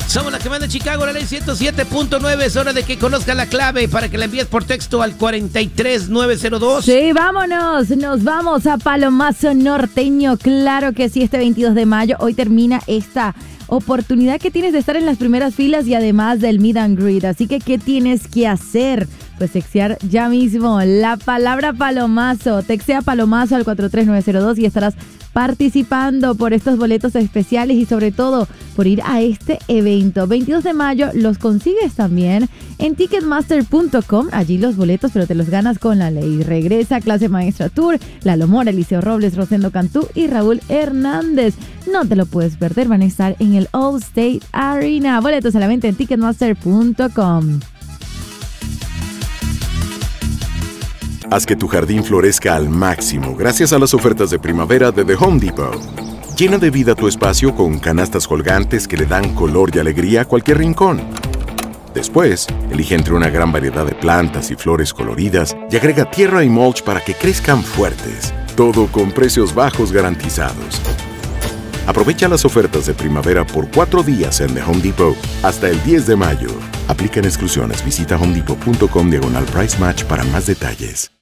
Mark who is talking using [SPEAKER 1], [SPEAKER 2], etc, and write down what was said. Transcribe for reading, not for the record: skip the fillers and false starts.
[SPEAKER 1] Somos la que manda en Chicago, la ley 107.9. Es hora de que conozcan la clave para que la envíes por texto al 43902.
[SPEAKER 2] Sí, vámonos. Nos vamos a Palomazo Norteño. Claro que sí, este 22 de mayo. Hoy termina esta oportunidad que tienes de estar en las primeras filas y además del meet and greet. Así que, ¿qué tienes que hacer? Pues textear ya mismo la palabra Palomazo. Textea Palomazo al 43902 y estarás participando por estos boletos especiales y sobre todo por ir a este evento. 22 de mayo los consigues también en ticketmaster.com. Allí los boletos, pero te los ganas con la ley. Regresa Clase Maestra Tour, Lalo Mora, Eliseo Robles, Rosendo Cantú y Raúl Hernández. No te lo puedes perder, van a estar en el Allstate Arena. Boletos a la venta en ticketmaster.com.
[SPEAKER 3] Haz que tu jardín florezca al máximo gracias a las ofertas de primavera de The Home Depot. Llena de vida tu espacio con canastas colgantes que le dan color y alegría a cualquier rincón. Después, elige entre una gran variedad de plantas y flores coloridas y agrega tierra y mulch para que crezcan fuertes. Todo con precios bajos garantizados. Aprovecha las ofertas de primavera por 4 días en The Home Depot hasta el 10 de mayo. Aplican exclusiones. Visita homedepot.com/price match para más detalles.